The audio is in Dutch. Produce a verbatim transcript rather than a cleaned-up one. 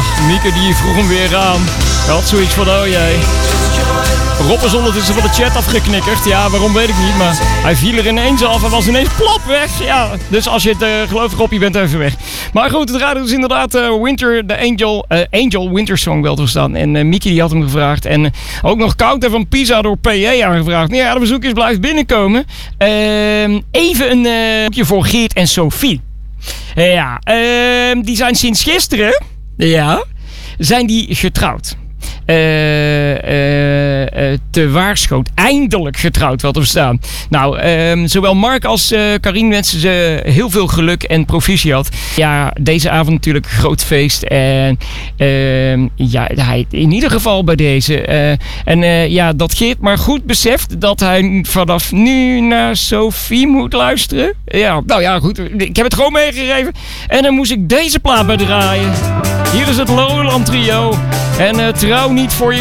Mieke die vroeg hem weer aan. Hij had zoiets van, oh jee. Rob is ondertussen van de chat afgeknikkerd. Ja, waarom weet ik niet, maar hij viel er ineens af en was ineens plop weg. Ja, dus als je het uh, gelooft, Rob, je bent even weg. Maar goed, het radio is inderdaad uh, Winter, de Angel, uh, Angel Winter Song wel te verstaan. En uh, Mieke die had hem gevraagd. En uh, ook nog Counter van Pisa door P J aangevraagd. Nou ja, de bezoekers blijven binnenkomen. Uh, even een uh, voor Geert en Sophie. Uh, ja, uh, die zijn sinds gisteren, ja, zijn die getrouwd. Uh, uh, uh, te Waarschoot. Eindelijk getrouwd, wel te verstaan. Nou, uh, zowel Mark als uh, Karin wensen ze heel veel geluk en proficiat. Ja, deze avond natuurlijk een groot feest. En uh, ja, hij, in ieder geval bij deze. Uh, en uh, ja, dat Geert maar goed beseft dat hij vanaf nu naar Sophie moet luisteren. Ja, nou ja, goed. Ik heb het gewoon meegegeven. En dan moest ik deze plaat bij draaien. Hier is het Lowland Trio. En uh, trouw niet voor je